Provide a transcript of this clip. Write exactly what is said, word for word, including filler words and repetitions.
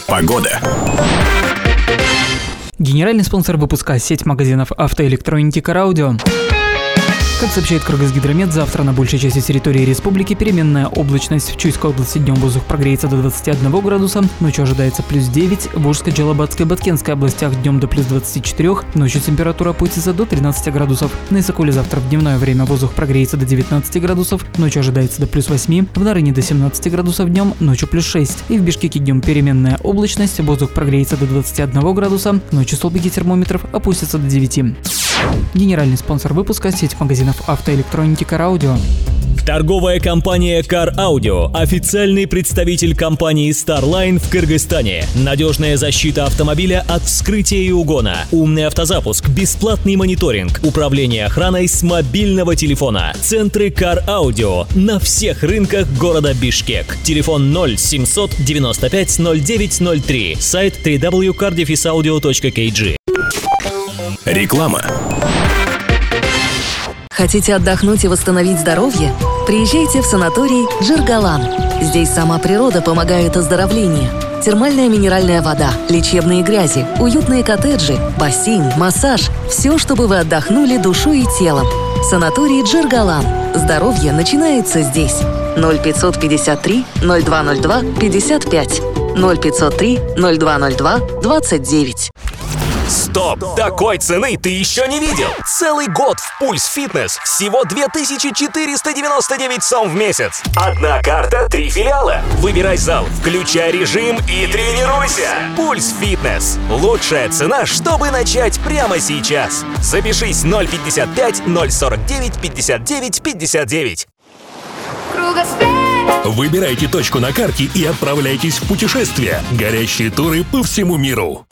Погода. Генеральный спонсор выпуска — сеть магазинов автоэлектроники «Караудио». Как сообщает Кыргызгидромет, завтра на большей части территории республики переменная облачность. В Чуйской области днем воздух прогреется до двадцати одного градуса, ночью ожидается плюс девять. В Волжской, Джалабадской и Баткенской областях днем до плюс двадцати четырёх, ночью температура опустится до тринадцати градусов. На Исакуле завтра в дневное время воздух прогреется до девятнадцати градусов, ночью ожидается до плюс восьми. В Нарыне до семнадцати градусов днем, ночью плюс шесть. И в Бишкеке днем переменная облачность, воздух прогреется до двадцати одного градуса, ночью столбики термометров опустятся до девяти. Генеральный спонсор выпуска — сеть магазинов автоэлектроники «Караудио». Торговая компания Car Audio – официальный представитель компании Starline в Кыргызстане. Надежная защита автомобиля от вскрытия и угона, умный автозапуск, бесплатный мониторинг, управление охраной с мобильного телефона. Центры Car Audio на всех рынках города Бишкек. Телефон ноль семьсот девяносто пять ноль девять ноль три. Сайт дабл ю дабл ю дабл ю точка car dash audio точка кей джи. Реклама. Хотите отдохнуть и восстановить здоровье? Приезжайте в санаторий Джергалан. Здесь сама природа помогает оздоровлению. Термальная минеральная вода, лечебные грязи, уютные коттеджи, бассейн, массаж – все, чтобы вы отдохнули душой и телом. Санаторий Джергалан. Здоровье начинается здесь. ноль пятьсот пятьдесят три ноль два ноль два пятьдесят пять. ноль пятьсот три ноль два ноль два двадцать девять. Стоп! Такой цены ты еще не видел! Целый год в Пульс Фитнес всего две тысячи четыреста девяносто девять сом в месяц. Одна карта, три филиала. Выбирай зал, включай режим и тренируйся. Пульс Фитнес. Лучшая цена, чтобы начать прямо сейчас. Запишись ноль пятьдесят пять ноль сорок девять пятьдесят девять пятьдесят девять. Выбирайте точку на карте и отправляйтесь в путешествие. Горящие туры по всему миру.